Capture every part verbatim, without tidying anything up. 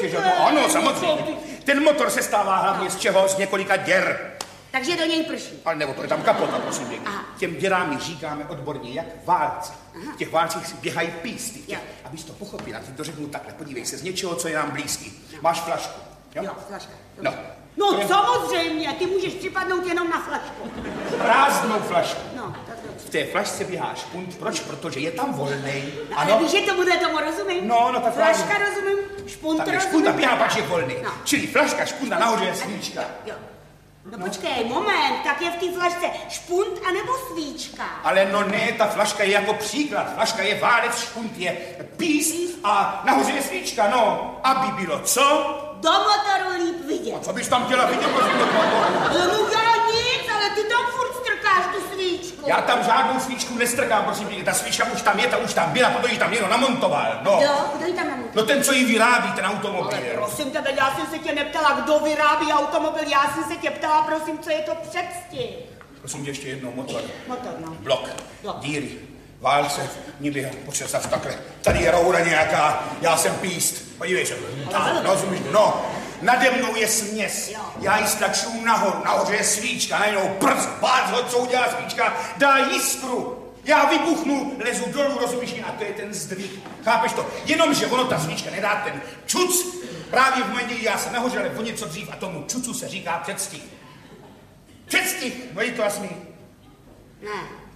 že? No, ano, samozřejmě. Ten motor se stává hlavně z čeho? Z několika děr. Takže do něj prší. Ale nebo to je tam kapota, prosím pěkně. Těm děrám my říkáme odborně jak válce. V těch válcích si běhají písty. Těch, abys to pochopila, ty to řeknu takhle. Podívej se z něčeho, co je nám blízký. Máš flašku. Jo, jo flaška. No. No je... samozřejmě, ty můžeš připadnout jenom na flašku. Prázdnou flašku. No, tak dobře. V té flašce běhá špunt. Proč? Protože je tam volnej. No, ale víš, že tomuhle tomu rozumím? No, no tak flaška právě. Rozumím, špunt tak rozumím. Špunt a běhá, pač je volný. No. Čili flaška, špunt a nahoře je svíčka. Jo. No, no počkej, moment, tak je v té flašce špunt anebo svíčka? Ale no ne, ta flaška je jako příklad. Flaška je válec, špunt je píst a nahoře je svíčka, no. Aby bylo co? Do motoru líp vidět. A co bys tam chtěla vidět, prosím, do motoru? No já nic, ale ty tam furt strkáš tu svíčku. Já tam žádnou svíčku nestrkám, prosím, ta svíčka už tam je, ta už tam byla, protože ji tam někdo namontoval, no. Kdo? Kdo ji tam namontoval? No ten, co ji vyrábí, ten automobil. Ale prosím tebe, já jsem se tě neptala, kdo vyrábí automobil, já jsem se tě ptala, prosím, co je to předstih. Prosím tě ještě jednou, motor. Motor, no. Blok, Blok. díry, válce, nikdy, počet takhle. Tady je roura nějaká, já jsem píst. Podívej se, tak, rozumíš, no. Nade mnou je směs, jo. Já ji stlačuju nahoru, nahoře je svíčka, najednou prst, bác ho, co udělá svíčka, dá jiskru. Já vybuchnu, lezu dolů, rozumíš, a to je ten zdvih. Chápeš to? Jenomže ono ta svíčka nedá ten čuc. Právě v momentě, já jsem nahoře, ale o něco dřív a tomu čucu se říká předstih. Předstih, no je to jasný? Ne.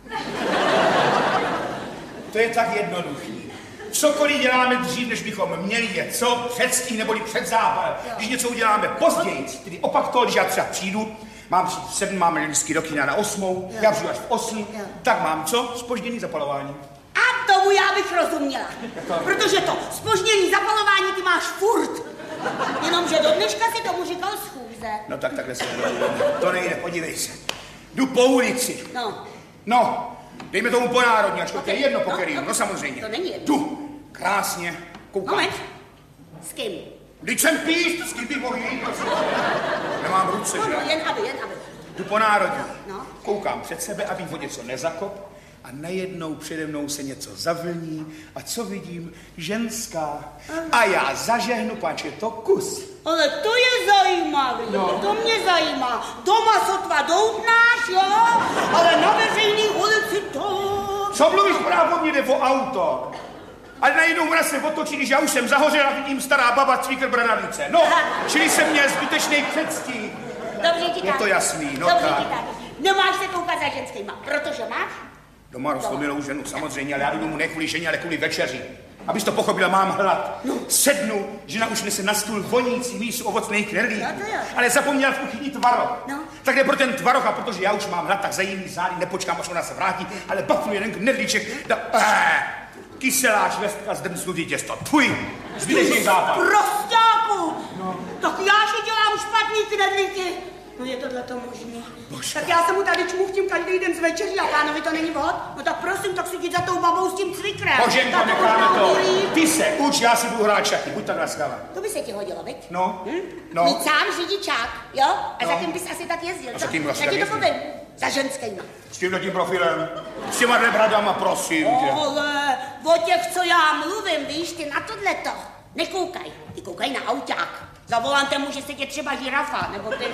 To je tak jednoduchý. Cokoliv děláme dřív, než bychom měli je co? Předstih neboli předzápal. Když něco uděláme později, tedy opak toho, když já třeba přijdu, mám přijít v sedm, máme lidský roky na osmou, já přijdu až v osm, tak mám co? Zpožděný zapalování. A tomu já bych rozuměla. Protože to zpožděný zapalování ty máš furt. Jenomže do dneška si tomu říkal schůze. No tak takhle se to nejde, podívej se. Jdu po ulici. No. No, dejme tomu po národňačko, to je jedno po kterým, no samozřejmě. To není jedno. Jdu, krásně, koukám. Moment. S kým? Vždyť jsem píst, s kým by mohl jít, nemám ruce, no, že? No, jen aby, jen aby. Jdu po národně, no. Koukám před sebe, abych o něco nezakop a najednou přede mnou se něco zavlní a co vidím? Ženská. A já zažehnu, pač je to kus. Ale to je zajímavé, no. To mě zajímá. Doma sotva doutnáš, jo, ale na veřejný ulici to... Co mluvíš, právě mě jde o auto. Ale najednou ona se otočí, když já už jsem zahořel a vidím stará baba cvíkr bradavice. No, čili jsem měl zbytečný předstih. Dobře ti tak. Je to jasný, no Dobře tak. ti tak. Nemáš se koukat za ženskýma, protože máš? Doma roztomilou ženu, samozřejmě, ale já jdu domů ne kvůli ženě, ale kvůli večeři. Abys to pochopila, mám hlad. No. Sednu, žena už nese na stůl vonící mísu ovocných knedlíků. No ale zapomněla v kuchyni tvaroh. No. Tak jde pro ten tvaroh, a protože já už mám hlad, tak za jiný zády nepočkám, až ona se vrátí, ale bafnu jeden knedlíček. Da, eh, kyselá švestka z drncnutý těsto. Tvůj, zbytečný západ. Prostáku! No. Tak já si dělám špatný knedlíky. No je tohle to možné. Tak já se mu tady čmuchtím každý den z večeří a pánovi to není vhod. No tak prosím, tak si jdi za tou babou s tím cvikrem. Boženko, necháme to. Ty se uč, já si budu hrát šachy, buď tak laskavá. To by se ti hodilo, viď? No, hm? no. Mít sám řidičák, jo? A no. za kým bys asi tak jezdil, a za kým vlastně tak ti to povím. Za ženskýma. S tímhle tím profilem, s těma dvě bradama, prosím tě. Ale o těch, co já mluvím, víš, ty na tohleto. Nekoukaj, ty koukaj na auták. Za volantem může se tě třeba žirafa, nebo ty...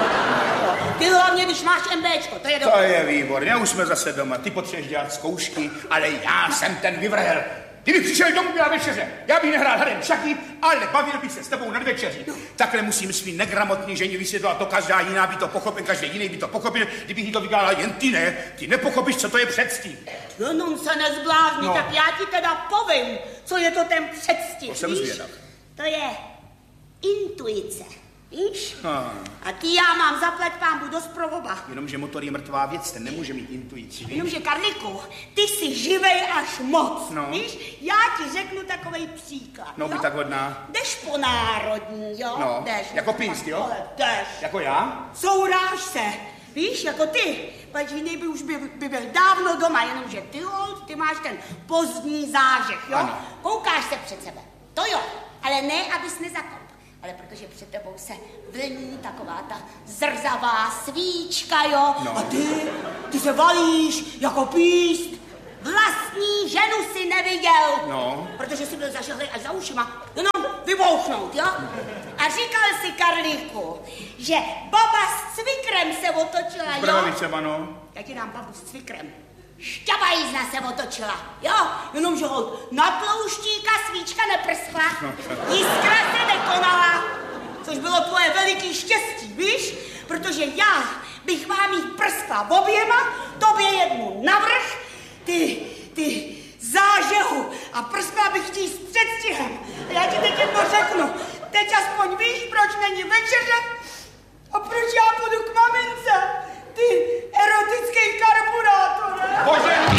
Ty hlavně, když máš MBčko, to je dobré. To je výborně, už jsme zase doma. Ty potřebuješ dělat zkoušky, ale já jsem ten vyvrhel. Kdybych přišel domů na večeře, já bych nehrál hadem šachy, ale bavil bych se s tebou nad večeří. No. Takhle musím svý negramotný ženi vysvětlovat to, každá jiná by to pochopil, každý jiný by to pochopil, kdybych jí to vykládala, jen ty ne, ty nepochopíš, co to je předstih. No, se nezblázni, no. Tak já ti teda povím, co je to ten předstih, to jsem zvědav. To je intuice, víš? No. A ty já mám zaplať pámbu dost pro oba. Jenomže motor je mrtvá věc, ten nemůže mít intuici. Jenomže, Karliku, ty jsi živej až moc, no. Víš? Já ti řeknu takovej příklad. No, by tak hodná. Jdeš po národní, jo? No, Jdeš, jako píst, jo? Ale jdeš. Jako já? Souráš se, víš, jako ty. Pač jiný by už by, by byl dávno doma, jenomže ty, jo, ty máš ten pozdní zážeh, jo? Ano. Koukáš se před sebe, to jo, ale ne, abys nezakop. Ale protože před tebou se vlní taková ta zrzavá svíčka, jo? No. A ty, ty se valíš jako píst. vlastní ženu si neviděl. No. Protože si byl zašahlý až za ušima. Jenom vybouchnout, jo? A říkal si, Karlíku, že baba s cvikrem se otočila, jo? Brvavicema, no. Já ti dám babu s cvikrem. Šťabajízna se otočila, jo? Jenomže holt na tlouštíka svíčka neprskla, jiskra se nekonala, což bylo tvoje veliký štěstí, víš? Protože já bych vám jich prskla oběma, tobě jednu navrch, ty, ty zážehu a prskla bych ti s předstihem. A já ti teď jedno řeknu, teď aspoň víš, proč není večeře a proč já půjdu k mamince, ty erotický karburátor. Bože,